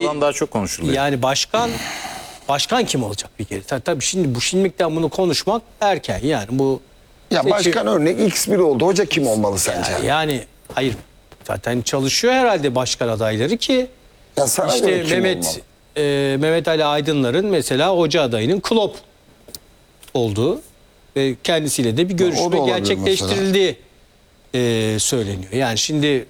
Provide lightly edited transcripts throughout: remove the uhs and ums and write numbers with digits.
Futboldan daha çok konuşuluyor. Yani başkan kim olacak bir kere? Tabii şimdi bu şimdilikten bunu konuşmak erken yani bu. Ya başkan örnek X biri oldu. Hoca kim olmalı sence? Yani hayır zaten çalışıyor herhalde başkan adayları ki Ya sana işte göre kim olmalı? Mehmet Ali Aydınlar'ın mesela hoca adayının Klopp olduğu ve kendisiyle de bir O da görüşme olabilir gerçekleştirildiği söyleniyor. Yani şimdi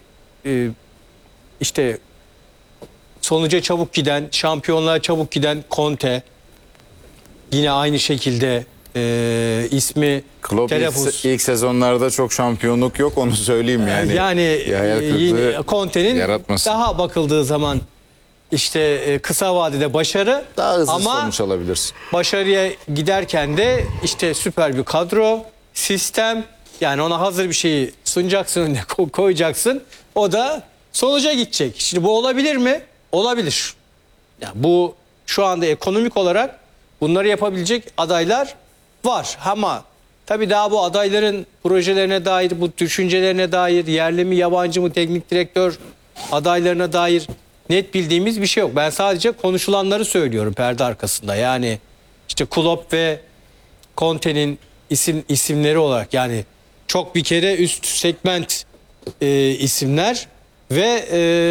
işte sonuca çabuk giden, şampiyonluğa çabuk giden Conte yine aynı şekilde ismi Klopp telaffuz. ilk sezonlarda çok şampiyonluk yok, onu söyleyeyim yani. Yani Conte'nin yaratmasın. daha bakıldığı zaman işte kısa vadede başarı Daha hızlı ama sonuç alabilirsin. başarıya giderken de işte süper bir kadro, sistem, yani ona hazır bir şeyi sunacaksın, önüne koyacaksın. O da sonuca gidecek. Şimdi bu olabilir mi? Olabilir. Yani bu şu anda ekonomik olarak bunları yapabilecek adaylar var. Ama tabii daha bu adayların projelerine dair, bu düşüncelerine dair, yerli mi yabancı mı teknik direktör adaylarına dair net bildiğimiz bir şey yok. Ben sadece konuşulanları söylüyorum perde arkasında. Yani işte Klopp ve Conte'nin isimleri olarak, yani çok bir kere üst segment isimler ve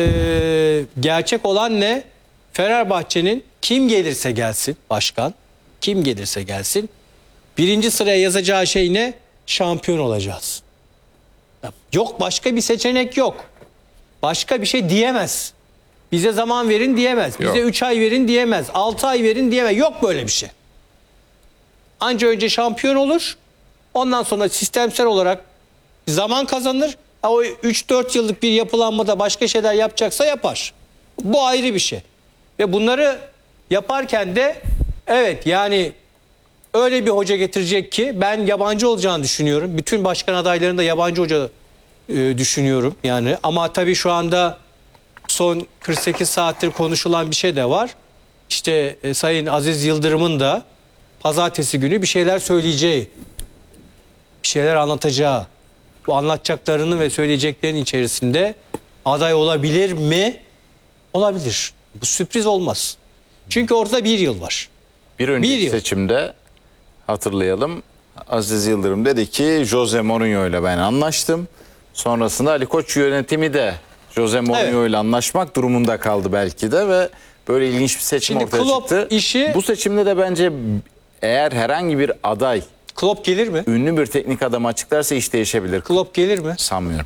gerçek olan ne? Fenerbahçe'nin kim gelirse gelsin başkan, kim gelirse gelsin birinci sıraya yazacağı şey ne? Şampiyon olacağız. Yok, başka bir seçenek yok. Başka bir şey diyemez. Bize zaman verin diyemez. Bize 3 ay verin diyemez. 6 ay verin diyemez. Yok böyle bir şey. Anca önce şampiyon olur. Ondan sonra sistemsel olarak zaman kazanır. O 3-4 yıllık bir yapılanmada başka şeyler yapacaksa yapar. Bu ayrı bir şey. Ve bunları yaparken de evet yani öyle bir hoca getirecek ki, ben yabancı olacağını düşünüyorum. Bütün başkan adaylarında yabancı hoca düşünüyorum yani. Ama tabii şu anda son 48 saattir konuşulan bir şey de var. İşte Sayın Aziz Yıldırım'ın da pazartesi günü bir şeyler söyleyeceği, bir şeyler anlatacağı, bu anlatacaklarının ve söyleyeceklerinin içerisinde aday olabilir mi? Olabilir. Bu sürpriz olmaz. Çünkü orada bir yıl var. Bir önceki seçimde hatırlayalım, Aziz Yıldırım dedi ki Jose Mourinho ile ben anlaştım. Sonrasında Ali Koç yönetimi de Jose Mourinho ile anlaşmak durumunda kaldı belki de ve böyle ilginç bir seçim ortaya çıktı. Bu seçimde de bence eğer herhangi bir aday Klopp gelir mi? Ünlü bir teknik adam açıklarsa iş değişebilir. Klopp gelir mi? Sanmıyorum.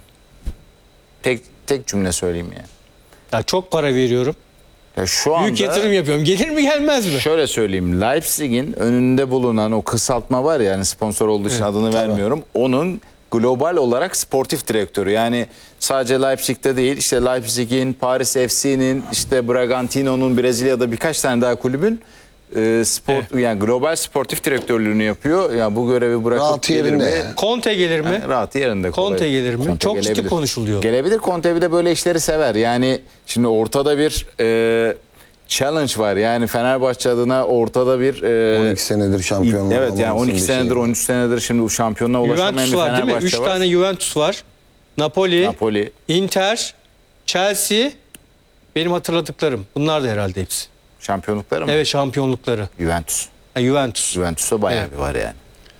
Tek cümle söyleyeyim yani. Ya çok para veriyorum. Ya şu anda büyük yatırım yapıyorum. Gelir mi gelmez mi? Şöyle söyleyeyim. Leipzig'in önünde bulunan o kısaltma var ya, yani sponsor olduğu için adını vermiyorum. Onun global olarak sportif direktörü. Yani sadece Leipzig'te değil, işte Leipzig'in, Paris FC'nin, işte Bragantino'nun, Brezilya'da birkaç tane daha kulübün yani global sportif direktörlüğünü yapıyor. Yani bu görevi bırakıp gelir mi? Conte gelir mi? Yani rahat yerinde. Conte gelir mi? Conte çok gelebilir. ciddi konuşuluyor. Gelebilir. Conte bir de böyle işleri sever. Yani şimdi ortada bir challenge var. Yani Fenerbahçe adına ortada bir 12 senedir şampiyonluğu. Evet yani 12 senedir, 13 senedir şimdi bu şampiyonluğa ulaşamayan bir Juventus var değil mi? Fenerbahçe 3 var. tane Juventus var. Napoli, Inter, Chelsea, benim hatırladıklarım. Bunlar da herhalde hepsi. Şampiyonlukları mı? Evet, şampiyonlukları. Juventus. Juventus'ta bayağı bir var yani.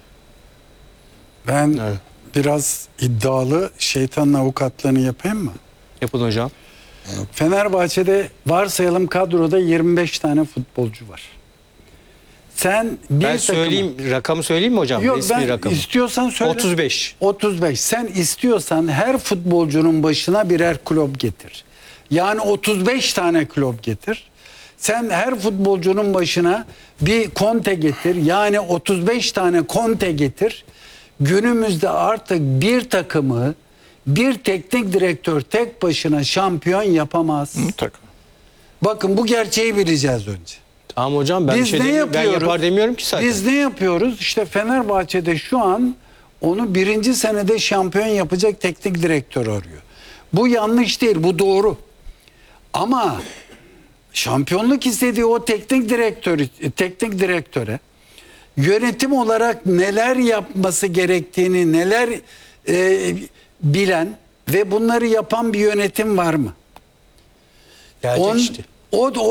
Ben biraz iddialı şeytanın avukatlığını yapayım mı? Yapın hocam. Fenerbahçe'de varsayalım kadroda 25 tane futbolcu var. Sen Ben söyleyeyim, rakamı söyleyeyim mi hocam? Yok, resmi ben rakamı. istiyorsan söyle. 35. 35. Sen istiyorsan her futbolcunun başına birer kulüp getir. Yani 35 tane kulüp getir. Sen her futbolcunun başına bir Conte getir. Yani 35 tane Conte getir. Günümüzde artık bir takımı bir teknik direktör tek başına şampiyon yapamaz. Mutlaka. Bakın, bu gerçeği bileceğiz önce. Tamam hocam, ben ben yapar demiyorum ki zaten. Biz ne yapıyoruz? İşte Fenerbahçe'de şu an onu birinci senede şampiyon yapacak teknik direktör arıyor. Bu yanlış değil, bu doğru. Ama şampiyonluk istediği o teknik direktöre yönetim olarak neler yapması gerektiğini, neler bilen ve bunları yapan bir yönetim var mı? Gelecek işte. O